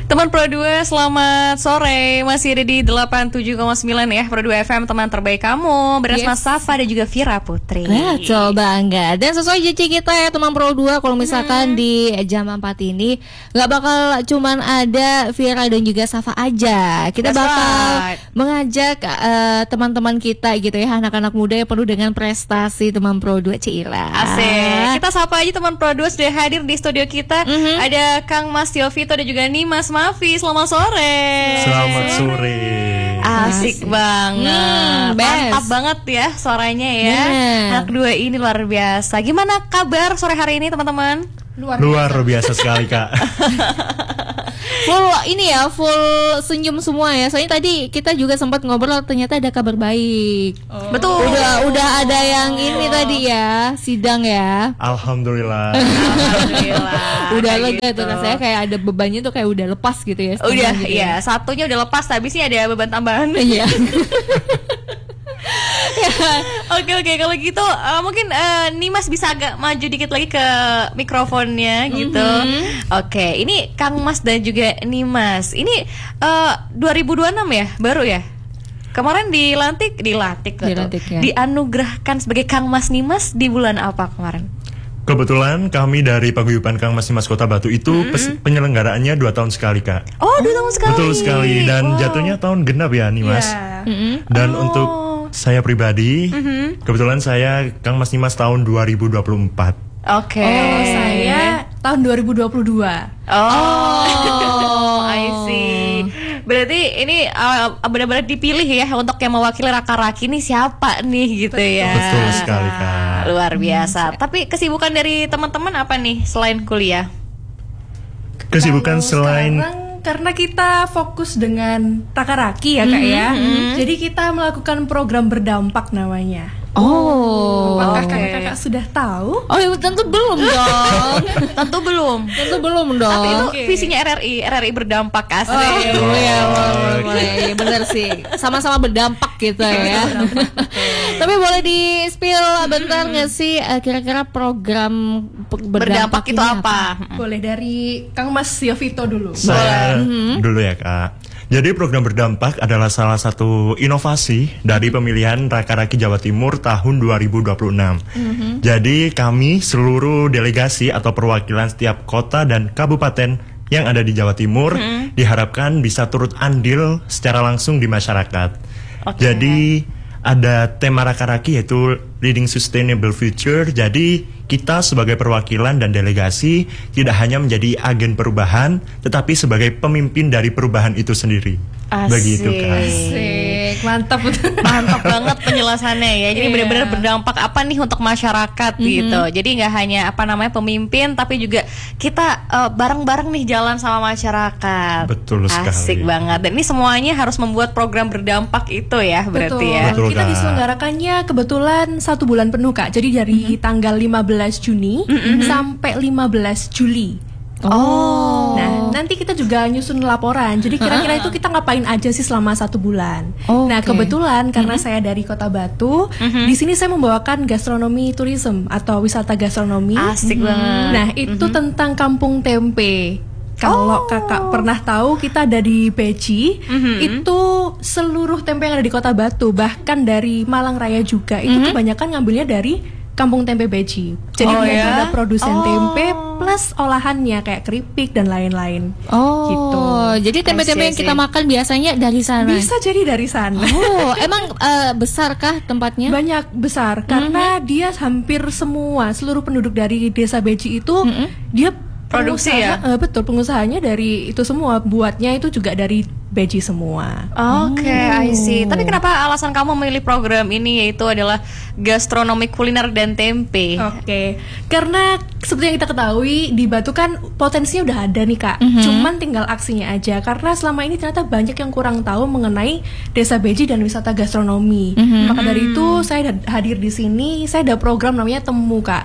Teman Pro 2, selamat sore. Masih ada di 87,9 ya Pro 2 FM, teman terbaik kamu. Bersama Safa dan juga Vira Putri. Betul banget. Dan sesuai janji kita ya teman Pro 2, kalau misalkan di jam 4 ini gak bakal cuman ada Vira dan juga Safa aja. Kita bakal mengajak teman-teman kita gitu ya, anak-anak muda yang penuh dengan prestasi teman Pro 2 Cila. Asik. Kita sapa aja teman Pro 2 sudah hadir di studio kita. Ada Kang Mas Tiovito dan juga Nimas Mafi. Selamat sore. Selamat sore. Asik banget. Mantap banget ya suaranya ya. Anak dua ini luar biasa. Gimana kabar sore hari ini teman-teman? Luar biasa sekali Kak. Full ini ya, full senyum semua ya. Soalnya tadi kita juga sempat ngobrol, ternyata ada kabar baik. Betul. Udah ada yang ini tadi ya, sidang ya. Alhamdulillah. Udah lega gitu. Tuh rasanya kayak ada bebannya tuh kayak udah lepas gitu ya. Udah gitu iya, satunya udah lepas, habis ini ada beban tambahan. Iya. Oke, kalau gitu mungkin Nimas bisa agak maju dikit lagi ke mikrofonnya gitu. Oke, ini Kang Mas dan juga Nimas. Ini 2026 ya, baru ya? Kemarin dilantik ya. Dianugerahkan sebagai Kang Mas Nimas di bulan apa kemarin? Kebetulan kami dari Paguyuban Kang Mas Nimas Kota Batu itu penyelenggaraannya 2 tahun sekali Kak. Oh, 2 tahun sekali. Betul sekali. Dan jatuhnya tahun genap ya Nimas. Dan untuk saya pribadi, kebetulan saya Kang Mas Nimas tahun 2024. Oke. Saya tahun 2022. I see. Berarti ini benar-benar dipilih ya untuk yang mewakili Raka-Raki ini siapa nih gitu ya. Betul sekali Kak. Luar biasa. Tapi kesibukan dari teman-teman apa nih selain kuliah? Kesibukan selain karena kita fokus dengan Raka-Raki ya Kak ya. Jadi kita melakukan program berdampak namanya. Apakah kakak sudah tahu? Oh, tentu belum dong. Tentu belum dong. Tapi itu visinya RRI berdampak asli. Boleh. Bener sih. Sama-sama berdampak gitu ya. Tapi boleh di-spill bentar nggak sih kira-kira program berdampak itu apa? Boleh dari Kang Mas Tiovito dulu. Saya dulu ya Kak. Jadi program berdampak adalah salah satu inovasi dari pemilihan Raka-Raki Jawa Timur tahun 2026. Jadi kami seluruh delegasi atau perwakilan setiap kota dan kabupaten yang ada di Jawa Timur diharapkan bisa turut andil secara langsung di masyarakat. Jadi ada tema Raka-Raki yaitu Leading Sustainable Future. Jadi kita sebagai perwakilan dan delegasi tidak hanya menjadi agen perubahan, tetapi sebagai pemimpin dari perubahan itu sendiri. Begitu kan. Asik, mantap banget penjelasannya ya. Jadi benar-benar berdampak apa nih untuk masyarakat gitu. Jadi nggak hanya pemimpin, tapi juga kita bareng-bareng nih jalan sama masyarakat. Betul sekali. Asik banget. Dan ini semuanya harus membuat program berdampak itu ya, berarti ya. Betul, kita diselenggarakannya kebetulan 1 bulan penuh Kak. Jadi dari tanggal 15 Juni sampai 15 Juli. Nah, nanti kita juga nyusun laporan. Jadi kira-kira itu kita ngapain aja sih selama 1 bulan. Nah, kebetulan karena saya dari Kota Batu, di sini saya membawakan gastronomi tourism atau wisata gastronomi. Asik banget. Nah, itu tentang Kampung Tempe. Kalau kakak pernah tahu, kita ada di Beji, itu seluruh tempe yang ada di Kota Batu, bahkan dari Malang Raya juga, itu kebanyakan ngambilnya dari Kampung Tempe Beji. Jadi ada produsen tempe plus olahannya kayak keripik dan lain-lain. Gitu. Jadi tempe-tempe yang kita makan biasanya dari sana. Bisa jadi dari sana. Emang besarkah tempatnya? Banyak besar karena dia hampir seluruh penduduk dari Desa Beji itu dia produksi ya? Betul, pengusahanya dari itu semua, buatnya itu juga dari Beji semua. Oke, I see. Tapi kenapa alasan kamu memilih program ini yaitu adalah gastronomi kuliner dan tempe? Oke, karena seperti yang kita ketahui di Batu kan potensinya udah ada nih Kak. Cuman tinggal aksinya aja. Karena selama ini ternyata banyak yang kurang tahu mengenai Desa Beji dan wisata gastronomi. Maka dari itu saya hadir di sini. Saya ada program namanya Temu Kak.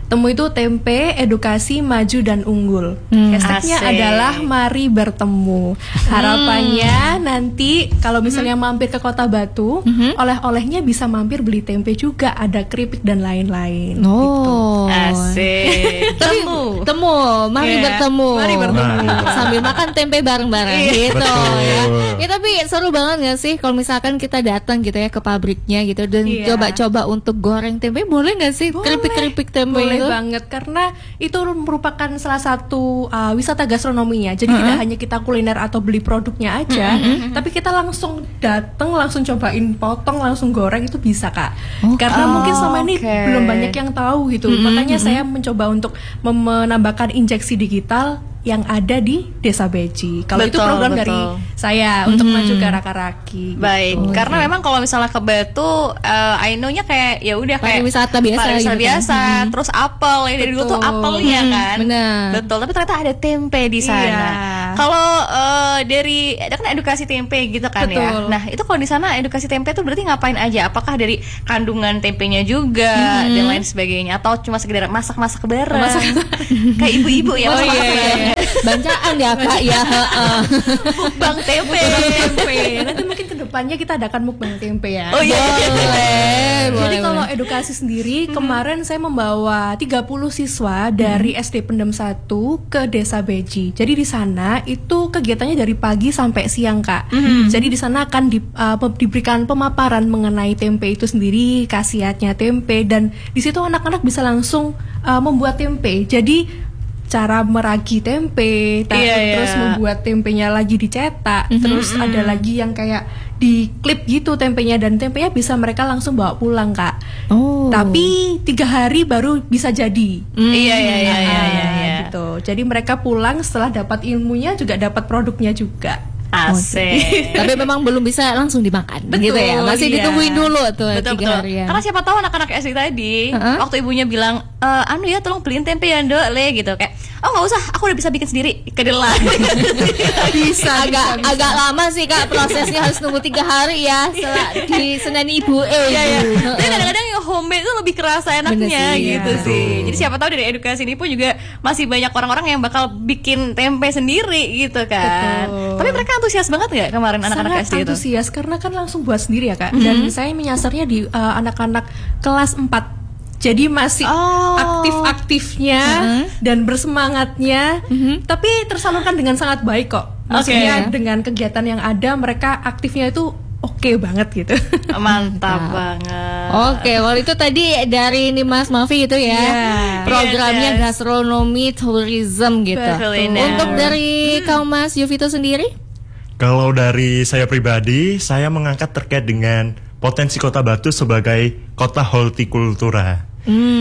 Temu itu tempe, edukasi, maju dan unggul. Hashtagnya Asik. adalah mari bertemu. Harapannya nanti kalau misalnya mampir ke Kota Batu, oleh-olehnya bisa mampir beli tempe juga, ada keripik dan lain-lain. Oh. Asik. Tapi temu, mari Iya. bertemu. Mari bertemu. Sambil makan tempe bareng-bareng gitu Betul. ya. Ya tapi seru banget gak sih kalau misalkan kita datang gitu ya ke pabriknya gitu dan Iya. coba-coba untuk goreng tempe, boleh gak sih? Keripik-keripik tempe Boleh itu? banget karena itu merupakan salah satu wisata gastronominya. Jadi tidak hanya kita kuliner atau beli produknya aja, tapi kita langsung datang, langsung cobain potong, langsung goreng itu bisa Kak. Karena mungkin selama ini Oke. belum banyak yang tahu gitu. Makanya saya mencoba untuk menambahkan injeksi digital yang ada di Desa Beji. Kalau itu Betul, program betul. dari saya untuk maju ke Raka-Raki. Baik, karena memang kalau misalnya ke Batu, I know-nya kayak ya udah kayak Pariwisata biasa pariwisata gitu kan. biasa, terus apel ya dari dulu tuh Betul. apel ya kan. Benar. Betul, tapi ternyata ada tempe di sana. Iya. Kalau dari ada kan edukasi tempe gitu kan ya. Betul. Nah, itu kalau di sana edukasi tempe tuh berarti ngapain aja? Apakah dari kandungan tempenya juga dan lain sebagainya atau cuma sekedar masak-masak bareng? Kayak ibu-ibu ya Oh, masak-masak iya, bareng. Bancaan ya Kak ya. Mukbang tempe. Tempe. Nanti mungkin kedepannya kita adakan mukbang tempe ya. Oh iya. Jadi boleh, kalau edukasi sendiri, kemarin saya membawa 30 siswa dari SD Pendem 1 ke Desa Beji. Jadi di sana itu kegiatannya dari pagi sampai siang, Kak. Jadi di sana akan diberikan pemaparan mengenai tempe itu sendiri, khasiatnya tempe, dan di situ anak-anak bisa langsung membuat tempe. Jadi cara meragi tempe, Iya, terus iya. membuat tempenya lagi dicetak, terus ada lagi yang kayak di klip gitu tempenya, dan tempenya bisa mereka langsung bawa pulang, Kak. Oh. Tapi 3 hari baru bisa jadi. Iya iya iya iya Ah, iya. gitu. Jadi mereka pulang setelah dapat ilmunya juga dapat produknya juga. Asik. Tapi memang belum bisa langsung dimakan Betul, gitu ya. Masih iya. ditungguin dulu tuh Betul 3 betul. harian. Karena siapa tahu anak-anak SD tadi waktu ibunya bilang, anu ya tolong beliin tempe ya Ndok le gitu kayak, oh nggak usah, aku udah bisa bikin sendiri kedelai. agak lama sih Kak, prosesnya harus nunggu 3 hari ya setelah di Senen Ibu Iya ya. gitu. Tapi kadang-kadang yang homemade itu lebih kerasa enaknya Bener sih, gitu iya. sih. Betul. Jadi siapa tahu dari edukasi ini pun juga masih banyak orang-orang yang bakal bikin tempe sendiri gitu kan. Betul. Tapi mereka antusias banget nggak kemarin anak-anak Sangat SD itu? antusias karena kan langsung buat sendiri ya, Kak. Dan saya menyasarnya di anak-anak kelas 4. Jadi masih Oh. aktif-aktifnya dan bersemangatnya, tapi tersalurkan dengan sangat baik kok. Maksudnya dengan kegiatan yang ada, mereka aktifnya itu oke banget gitu. Mantap banget. Oke, waktu itu tadi dari ini Mas Mafi itu ya. Iya. Programnya Yes. gastronomi tourism gitu. Kuliner. Untuk dari kaum Mas Yovito sendiri? Kalau dari saya pribadi, saya mengangkat terkait dengan potensi Kota Batu sebagai kota hortikultura.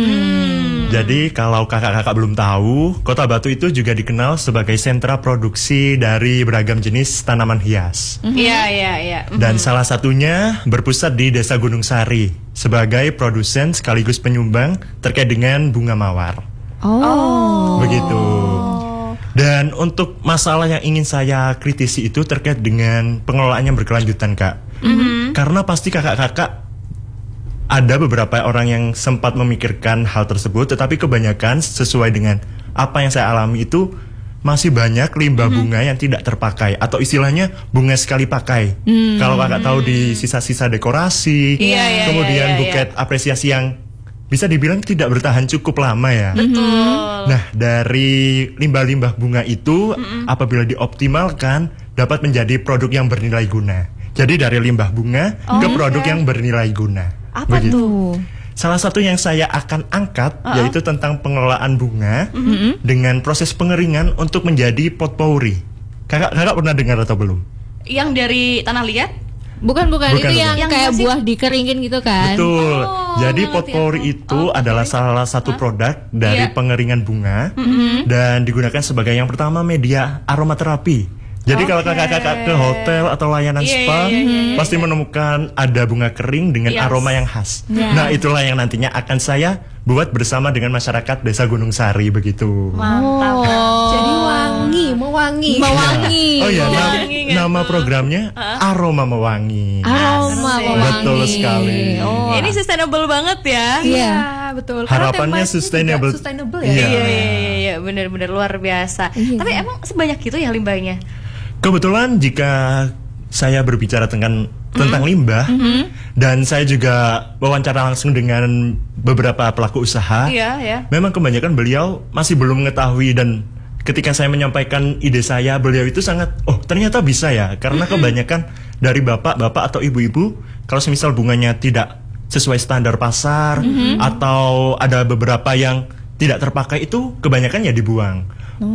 Jadi kalau kakak-kakak belum tahu, Kota Batu itu juga dikenal sebagai sentra produksi dari beragam jenis tanaman hias. Iya iya iya. Dan salah satunya berpusat di Desa Gunung Sari sebagai produsen sekaligus penyumbang terkait dengan bunga mawar. Oh. Begitu. Dan untuk masalah yang ingin saya kritisi itu terkait dengan pengelolaan yang berkelanjutan, Kak. Karena pasti kakak-kakak ada beberapa orang yang sempat memikirkan hal tersebut, tetapi kebanyakan sesuai dengan apa yang saya alami itu masih banyak limbah bunga yang tidak terpakai atau istilahnya bunga sekali pakai. Kalau kakak tahu di sisa-sisa dekorasi, Iya, iya, kemudian iya, iya, buket apresiasi yang bisa dibilang tidak bertahan cukup lama ya. Betul. Nah, dari limbah-limbah bunga itu apabila dioptimalkan dapat menjadi produk yang bernilai guna. Jadi dari limbah bunga ke produk yang bernilai guna. Apa tuh? Salah satu yang saya akan angkat yaitu tentang pengelolaan bunga dengan proses pengeringan untuk menjadi potpourri. Kakak pernah dengar atau belum? Yang dari tanah liat? Bukan, Bukan, itu yang bukan. kayak Yang buah dikeringin gitu kan. Betul. Jadi ngerti potpourri aku. itu adalah salah satu produk dari Iya. pengeringan bunga dan digunakan sebagai yang pertama media aromaterapi. Jadi kalau kakak-kakak ke hotel atau layanan Iya, spa iya, pasti menemukan ada bunga kering dengan Yes. aroma yang khas. Nah, itulah yang nantinya akan saya buat bersama dengan masyarakat Desa Gunung Sari begitu. Mantap. Jadi mewangi. Mewangi. Oh iya, Mewangi nggak nama programnya Aroma Mewangi. Aroma Asik. mewangi. Betul sekali. Oh. Ini sustainable banget ya. Iya. Betul. Harapannya Karena temanya sustainable. juga sustainable ya. Iya. Iya, benar-benar luar biasa. Iya. Tapi emang sebanyak itu ya limbahnya? Kebetulan jika saya berbicara tentang limbah dan saya juga wawancara langsung dengan beberapa pelaku usaha. Iya, ya. Memang kebanyakan beliau masih belum mengetahui, dan ketika saya menyampaikan ide saya, beliau itu sangat, oh ternyata bisa ya, karena kebanyakan dari bapak-bapak atau ibu-ibu, kalau semisal bunganya tidak sesuai standar pasar atau ada beberapa yang tidak terpakai, itu kebanyakan ya dibuang.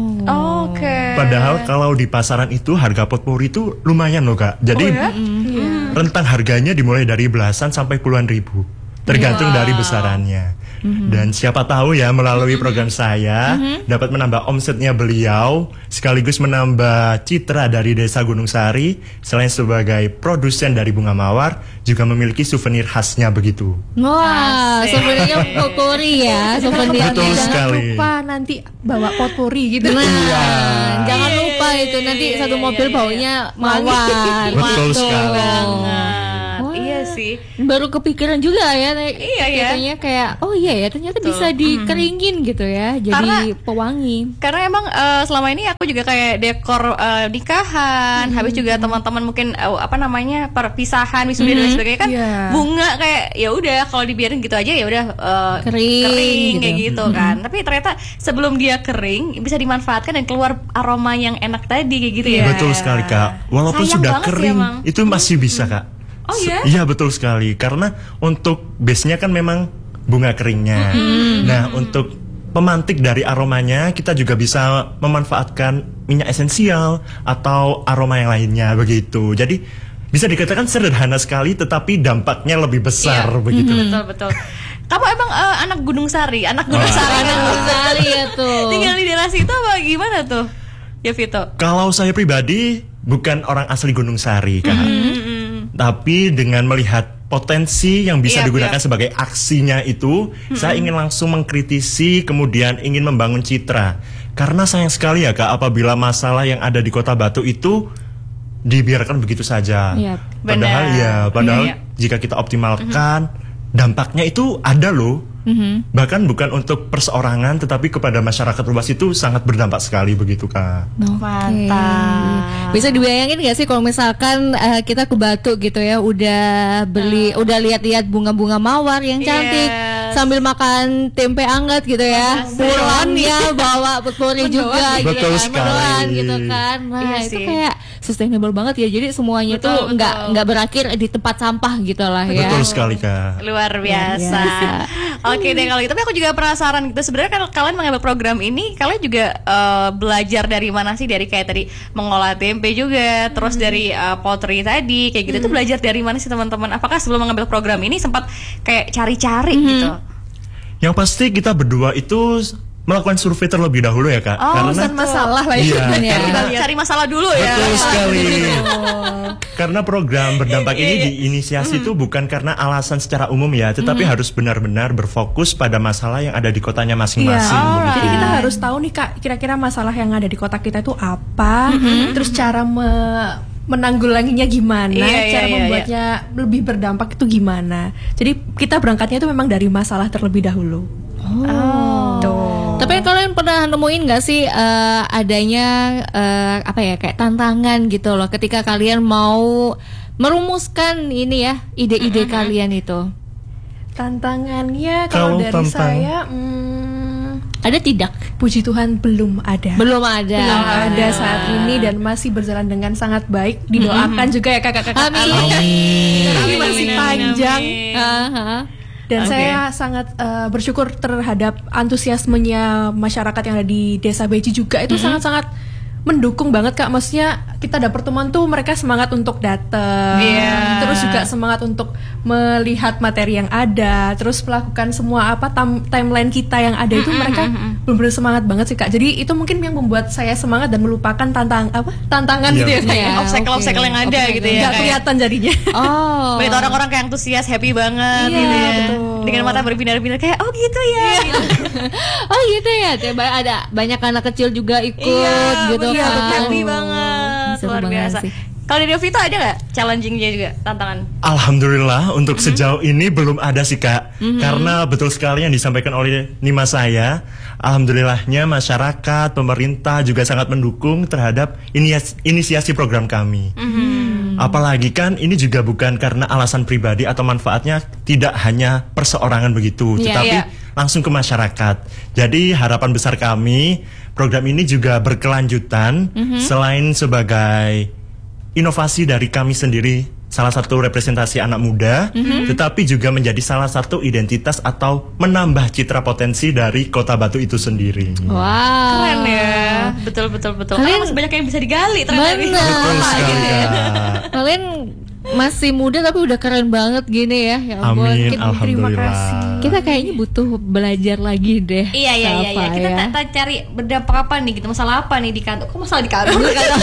Oke. Padahal kalau di pasaran itu harga potpori itu lumayan loh Kak. Jadi rentang harganya dimulai dari belasan sampai puluhan ribu, tergantung dari besarannya. Dan siapa tahu ya melalui program saya dapat menambah omsetnya beliau, sekaligus menambah citra dari Desa Gunung Sari. Selain sebagai produsen dari bunga mawar, juga memiliki souvenir khasnya begitu. Wah, Asik. souvenirnya potpori ya, souvenirnya. Betul Jangan sekali. lupa nanti bawa potpori gitu. Nah, jangan lupa itu nanti satu mobil baunya mawar. Betul sekali. Wah. Iya sih. Baru kepikiran juga ya, Iya, ya. katanya kayak oh iya ya ternyata Betul. bisa dikeringin gitu ya, jadi Karena- pewangi. Karena emang selama ini aku juga kayak dekor nikahan, habis juga teman-teman mungkin apa namanya perpisahan, wisuda dan sebagainya kan Iya. bunga kayak ya udah kalau dibiarin gitu aja ya udah Kering kayak gitu. gitu kan. Tapi ternyata sebelum dia kering bisa dimanfaatkan dan keluar aroma yang enak tadi kayak gitu ya. Betul sekali Kak. Walaupun Sayang sudah banget sih kering, emang. itu masih bisa Kak. Oh iya? Iya betul sekali. Karena untuk base-nya kan memang bunga keringnya. Nah untuk pemantik dari aromanya, kita juga bisa memanfaatkan minyak esensial atau aroma yang lainnya begitu. Jadi bisa dikatakan sederhana sekali, tetapi dampaknya lebih besar Iya. begitu. Betul betul. Kamu emang anak Gunung Sari, anak Gunung Sari kan? Sari ya tuh. Tinggal di daerah situ apa gimana tuh? Ya Vito. Kalau saya pribadi bukan orang asli Gunung Sari Kak. Tapi dengan melihat potensi yang bisa Iya, digunakan iya. sebagai aksinya itu, saya ingin langsung mengkritisi, kemudian ingin membangun citra. Karena sayang sekali ya Kak, apabila masalah yang ada di Kota Batu itu dibiarkan begitu saja. Iya, Padahal benar. padahal Iya, jika kita optimalkan, dampaknya itu ada loh. Bahkan bukan untuk perseorangan, tetapi kepada masyarakat luas itu sangat berdampak sekali begitu Kak. Oke. Mantap. Bisa dibayangin gak sih kalau misalkan kita ke Batu gitu ya, udah beli, udah lihat-lihat bunga-bunga mawar yang cantik, Yes. sambil makan tempe anget gitu ya, pulang ya bawa potpori juga, gitu Betul kan, sekali. mendoan gitu kan. Nah Iya itu sih. kayak sustainable banget ya. Jadi semuanya Betul, tuh betul. nggak berakhir di tempat sampah gitu lah ya. Betul sekali Kak. Luar biasa. Oke deh kalau gitu. Tapi aku juga penasaran gitu. Sebenarnya kalau kalian mengambil program ini, kalian juga belajar dari mana sih? Dari kayak tadi mengolah tempe juga, terus dari pottery tadi kayak gitu. Itu belajar dari mana sih teman-teman? Apakah sebelum mengambil program ini sempat kayak cari-cari gitu? Yang pasti kita berdua itu melakukan survei terlebih dahulu ya Kak. Urusan masalah lah Iya, ya. karena Cari masalah dulu ya. betul sekali. Karena program berdampak ini diinisiasi itu bukan karena alasan secara umum ya, tetapi harus benar-benar berfokus pada masalah yang ada di kotanya masing-masing. begitu. Jadi kita harus tahu nih Kak, kira-kira masalah yang ada di kota kita itu apa, terus cara menanggulanginya gimana, Iya, cara iya, membuatnya lebih berdampak itu gimana. Jadi kita berangkatnya itu memang dari masalah terlebih dahulu. Tapi kalian pernah nemuin nggak sih adanya apa ya kayak tantangan gitu loh ketika kalian mau merumuskan ini ya ide-ide kalian itu? Tantangannya Kalau kalau dari tantang- saya, Ada tidak? puji Tuhan belum ada. Belum ada. Belum ada saat ini dan masih berjalan dengan sangat baik. Didoakan juga ya kakak-kakak. Amin. Tapi masih panjang. Aha. Dan Oke. saya sangat bersyukur terhadap antusiasmenya masyarakat yang ada di Desa Beji juga itu sangat-sangat mendukung banget Kak. Maksudnya kita ada pertemuan tuh mereka semangat untuk datang, Iya. terus juga semangat untuk melihat materi yang ada, terus melakukan semua apa timeline kita yang ada itu mereka benar-benar semangat banget sih Kak. Jadi itu mungkin yang membuat saya semangat dan melupakan tantangan Iya, gitu ya. betul. Kak. Iya, Obstacle-obstacle yang ada gitu ya. Nggak kayak- kelihatan jadinya. Oh. Melihat orang-orang kayak antusias, happy banget Iya, gitu ya. betul. Dengan mata berbinar-binar kayak oh gitu ya. Gitu. Oh gitu ya. Coba ada banyak anak kecil juga ikut Iya, gitu bener, kan. happy banget. seru luar banget biasa. sih. Kalau dari Vito ada nggak challengingnya juga, tantangan? Alhamdulillah untuk sejauh ini belum ada sih Kak. Karena betul sekali yang disampaikan oleh Nimas saya, alhamdulillahnya masyarakat, pemerintah juga sangat mendukung terhadap inisiasi program kami. Apalagi kan ini juga bukan karena alasan pribadi atau manfaatnya tidak hanya perseorangan begitu, tetapi langsung ke masyarakat. Jadi harapan besar kami, program ini juga berkelanjutan selain sebagai inovasi dari kami sendiri, salah satu representasi anak muda, tetapi juga menjadi salah satu identitas atau menambah citra potensi dari Kota Batu itu sendiri. Wow. Keren ya, betul. Karena Kalian- masih banyak yang bisa digali ternyata. Benar. Betul sekali Kak. Kalian masih muda tapi udah keren banget gini ya. Ya ampun. Amin, Kita, terima alhamdulillah. kasih. kita kayaknya butuh belajar lagi deh. Iya. Safa, Kita ya. cari berdampak apa nih gitu, masalah apa nih di kantor? Kok masalah di kantor?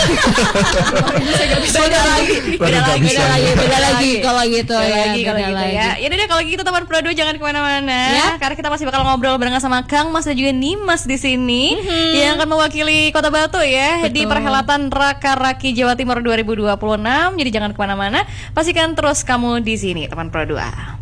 Beda lagi. Baru nggak bisa. Beda lagi kalau gitu Beda ya. lagi kalau beda gitu lagi. ya. Ya udah deh, kalau gitu teman Pro 2 jangan kemana-mana Ya. karena kita masih bakal ngobrol bareng sama Kang Mas dan juga Nimas di sini yang akan mewakili Kota Batu ya di Betul. perhelatan Raka-Raki Jawa Timur 2026. Jadi jangan kemana-mana, pastikan terus kamu di sini teman Pro 2.